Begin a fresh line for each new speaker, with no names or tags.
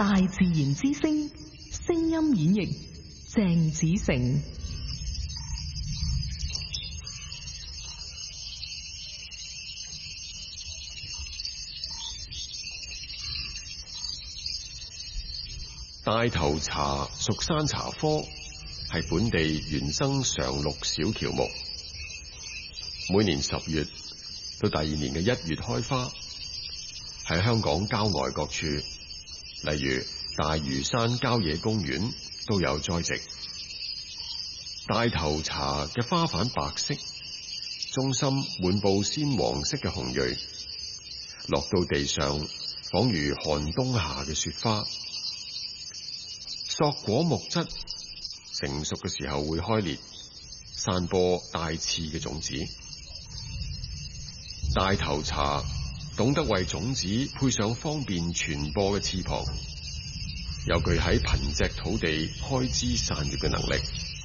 大自然之聲，聲音演繹鄭子誠。
大頭茶屬山茶科，係本地原生常綠小喬木，每年10月到第2年嘅1月開花，喺香港郊外各處，例如大嶼山郊野公園都有栽植。大頭茶嘅花瓣白色，中心滿布鮮黃色嘅紅蕊，落到地上仿如寒冬下嘅雪花。碩果木質，成熟嘅時候會開裂，散播帶刺嘅種子。大頭茶懂得為種子配上方便傳播嘅翅膀，有具喺貧瘠土地開枝散葉嘅能力。